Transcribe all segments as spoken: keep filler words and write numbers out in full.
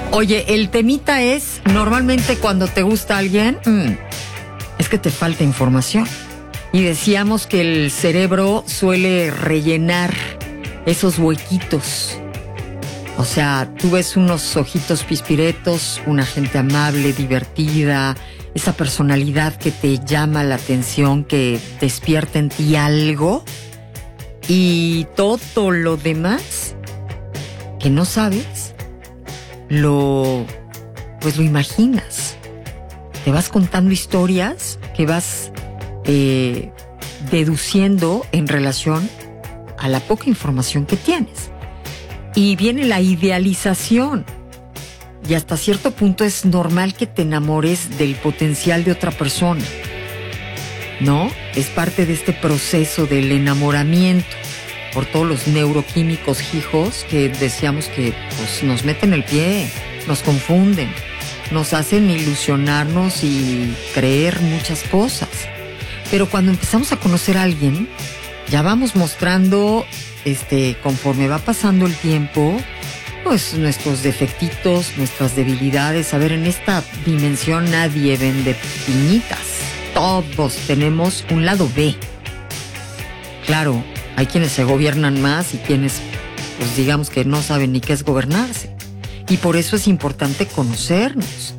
Oye, el temita es, normalmente cuando te gusta alguien, mmm, es que te falta información. Y decíamos que el cerebro suele rellenar esos huequitos. O sea, tú ves unos ojitos pispiretos, una gente amable, divertida, esa personalidad que te llama la atención, que despierta en ti algo, y todo lo demás que no sabes, lo, pues lo imaginas. Te vas contando historias que vas eh, deduciendo en relación a la poca información que tienes. Y viene la idealización. Y hasta cierto punto es normal que te enamores del potencial de otra persona, ¿no? Es parte de este proceso del enamoramiento por todos los neuroquímicos hijos que decíamos que pues, nos meten el pie, nos confunden, nos hacen ilusionarnos y creer muchas cosas. Pero cuando empezamos a conocer a alguien, ya vamos mostrando, este, conforme va pasando el tiempo, pues nuestros defectitos, nuestras debilidades. A ver, en esta dimensión nadie vende piñitas. Todos tenemos un lado B. Claro, hay quienes se gobiernan más y quienes, pues digamos que no saben ni qué es gobernarse. Y por eso es importante conocernos.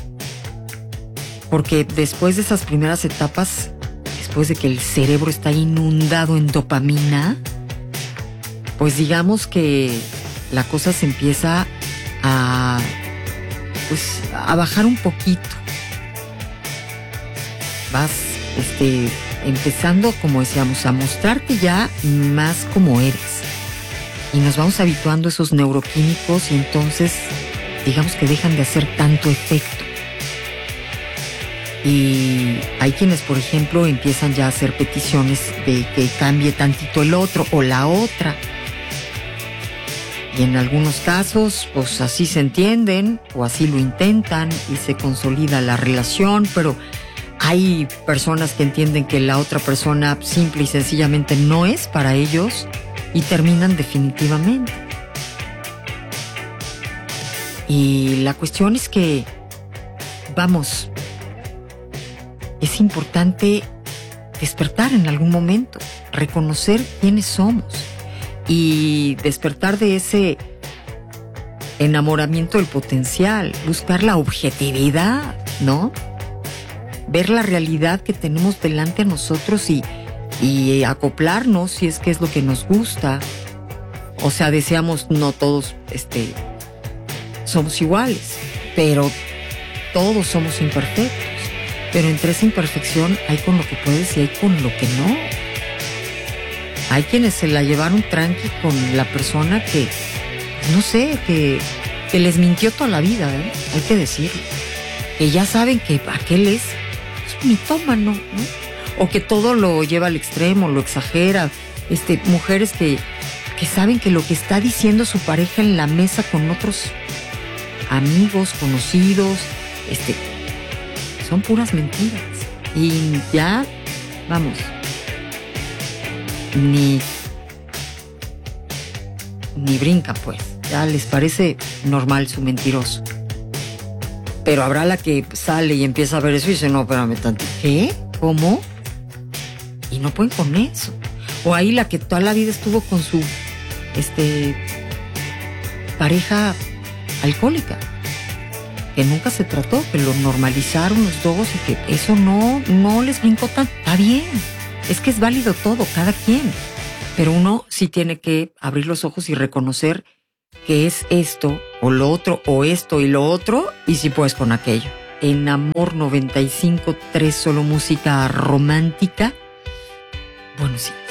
Porque después de esas primeras etapas, después de que el cerebro está inundado en dopamina, pues digamos que la cosa se empieza a, pues, a bajar un poquito. Vas este, empezando, como decíamos, a mostrarte ya más como eres. Y nos vamos habituando a esos neuroquímicos y entonces, digamos que dejan de hacer tanto efecto. Y hay quienes, por ejemplo, empiezan ya a hacer peticiones de que cambie tantito el otro o la otra. Y en algunos casos, pues así se entienden o así lo intentan y se consolida la relación, pero hay personas que entienden que la otra persona simple y sencillamente no es para ellos y terminan definitivamente. Y la cuestión es que, vamos, es importante despertar en algún momento, reconocer quiénes somos. Y despertar de ese enamoramiento del potencial, buscar la objetividad, ¿no? Ver la realidad que tenemos delante de nosotros y, y acoplarnos si es que es lo que nos gusta. O sea, deseamos, no todos este, somos iguales, pero todos somos imperfectos. Pero entre esa imperfección hay con lo que puedes y hay con lo que no. Hay quienes se la llevaron tranqui con la persona que, no sé, que, que les mintió toda la vida, ¿eh? Hay que decirlo. Que ya saben que aquel es, es un mitómano, ¿no? O que todo lo lleva al extremo, lo exagera. Este, mujeres que, que saben que lo que está diciendo su pareja en la mesa con otros amigos, conocidos, este, son puras mentiras. Y ya, vamos... Ni, ni brinca, pues. Ya les parece normal su mentiroso. Pero habrá la que sale y empieza a ver eso y dice, no, espérame tanto. ¿Qué? ¿Cómo? Y no pueden con eso. O ahí la que toda la vida estuvo con su este pareja alcohólica, que nunca se trató, que lo normalizaron los dos y que eso no, no les brincó tanto. Está bien. Es que es válido todo, cada quien. Pero uno sí tiene que abrir los ojos y reconocer que es esto o lo otro o esto y lo otro y si puedes con aquello. En Amor noventa y cinco punto tres, solo música romántica. Bueno, sí.